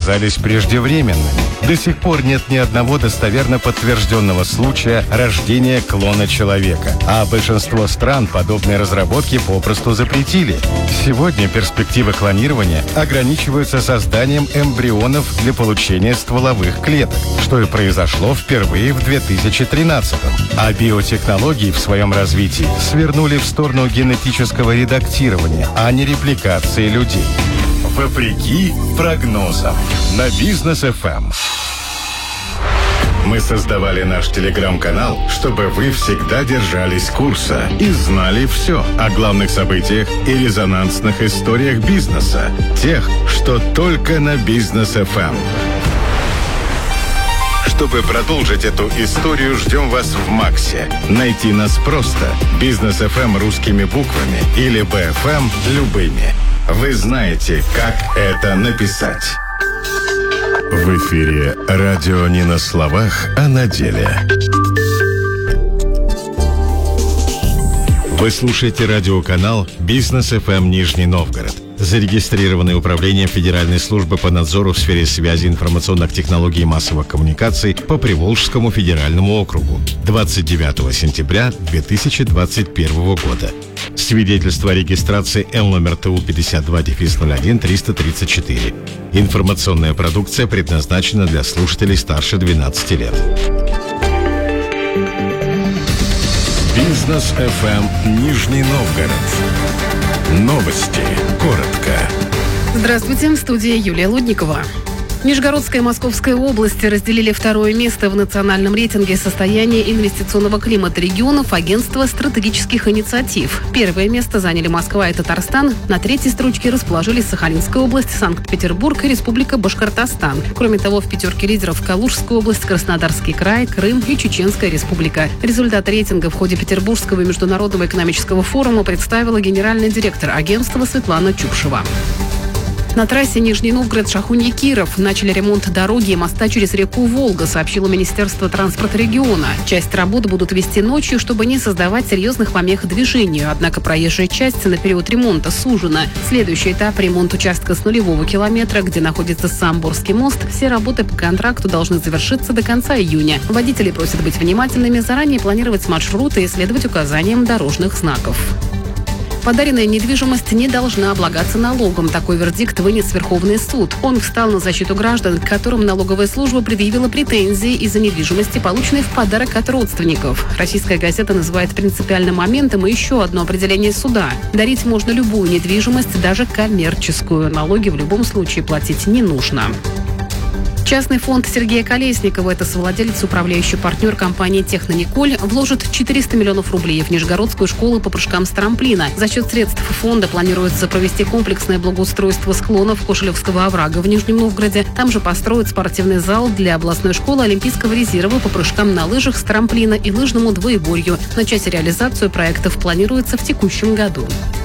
оказались преждевременными. До сих пор нет ни одного достоверно подтвержденного случая рождения клона человека, а большинство стран подобные разработки попросту запретили. Сегодня перспективы клонирования ограничиваются созданием эмбрионов для получения стволовых клеток, что и произошло впервые в 2013-м. А биотехнологии в своем развитии свернули в сторону генетического редактирования, а не репликации людей. Вопреки прогнозам на Бизнес FM. Мы создавали наш телеграм-канал, чтобы вы всегда держались курса и знали все о главных событиях и резонансных историях бизнеса. Тех, что только на Бизнес FM. Чтобы продолжить эту историю, ждем вас в Максе. Найти нас просто. Бизнес FM русскими буквами или BFM любыми. Вы знаете, как это написать. В эфире радио не на словах, а на деле. Вы слушаете радиоканал Бизнес FM Нижний Новгород, зарегистрированный Управлением Федеральной службы по надзору в сфере связи, информационных технологий и массовых коммуникаций по Приволжскому федеральному округу 29 сентября 2021 года. Свидетельство о регистрации Л номер ТУ 52-01-334. Информационная продукция предназначена для слушателей старше 12 лет. Бизнес FM Нижний Новгород. Новости. Коротко. Здравствуйте, в студии Юлия Лудникова. Нижегородская и Московская области разделили второе место в национальном рейтинге состояния инвестиционного климата регионов Агентства стратегических инициатив. Первое место заняли Москва и Татарстан. На третьей строчке расположились Сахалинская область, Санкт-Петербург и Республика Башкортостан. Кроме того, в пятерке лидеров Калужская область, Краснодарский край, Крым и Чеченская республика. Результат рейтинга в ходе Петербургского международного экономического форума представила генеральный директор агентства Светлана Чупшева. На трассе Нижний Новгород-Шахунья-Киров начали ремонт дороги и моста через реку Волга, сообщило Министерство транспорта региона. Часть работ будут вести ночью, чтобы не создавать серьезных помех движению. Однако проезжая часть на период ремонта сужена. Следующий этап – ремонт участка с 0-го километра, где находится сам Борский мост. Все работы по контракту должны завершиться до конца июня. Водители просят быть внимательными, заранее планировать маршруты и следовать указаниям дорожных знаков. Подаренная недвижимость не должна облагаться налогом. Такой вердикт вынес Верховный суд. Он встал на защиту граждан, к которым налоговая служба предъявила претензии из-за недвижимости, полученной в подарок от родственников. Российская газета называет принципиальным моментом и еще одно определение суда. Дарить можно любую недвижимость, даже коммерческую. Налоги в любом случае платить не нужно. Частный фонд Сергея Колесникова, это совладелец и управляющий партнер компании «Технониколь», вложит 400 миллионов рублей в Нижегородскую школу по прыжкам с трамплина. За счет средств фонда планируется провести комплексное благоустройство склонов Кошелевского оврага в Нижнем Новгороде. Там же построят спортивный зал для областной школы Олимпийского резерва по прыжкам на лыжах с трамплина и лыжному двоеборью. Начать реализацию проектов планируется в текущем году.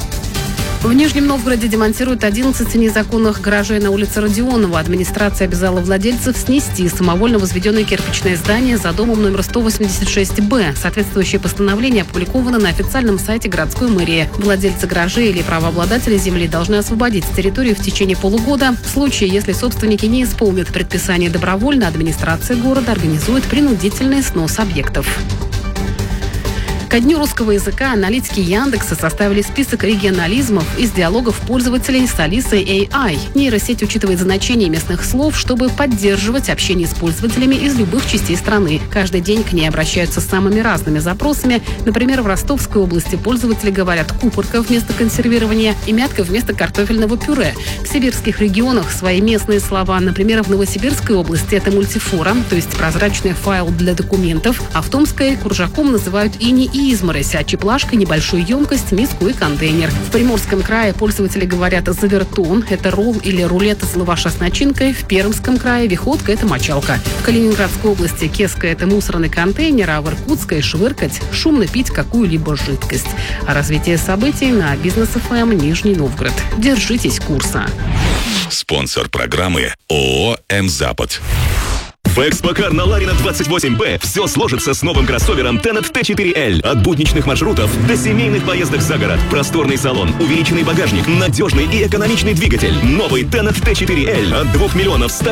В Нижнем Новгороде демонтируют 11 незаконных гаражей на улице Родионова. Администрация обязала владельцев снести самовольно возведенное кирпичное здание за домом номер 186-Б. Соответствующее постановление опубликовано на официальном сайте городской мэрии. Владельцы гаражей или правообладатели земли должны освободить территорию в течение полугода. В случае, если собственники не исполнят предписание добровольно, администрация города организует принудительный снос объектов. Ко Дню русского языка аналитики Яндекса составили список регионализмов из диалогов пользователей с Алисой AI. Нейросеть учитывает значение местных слов, чтобы поддерживать общение с пользователями из любых частей страны. Каждый день к ней обращаются с самыми разными запросами. Например, в Ростовской области пользователи говорят «купорка» вместо консервирования и «мятка» вместо картофельного пюре. В сибирских регионах свои местные слова. Например, в Новосибирской области это мультифора, то есть прозрачный файл для документов, а в Томской куржаком называют ини и изморозь, а чеплашка – небольшую емкость, миску и контейнер. В Приморском крае пользователи говорят «завертон» – это ролл или рулет из лаваша с начинкой. В Пермском крае «виходка» – это мочалка. В Калининградской области «кеска» – это мусорный контейнер, а в Иркутской «швыркать» – шумно пить какую-либо жидкость. А развитие событий на Бизнес FM Нижний Новгород. Держитесь курса. Спонсор программы ООО «М-Запад». В Экспокар на Ларина 28Б все сложится с новым кроссовером Tenet T4L. От будничных маршрутов до семейных поездок за город. Просторный салон, увеличенный багажник, надежный и экономичный двигатель. Новый Tenet T4L от 2 100 000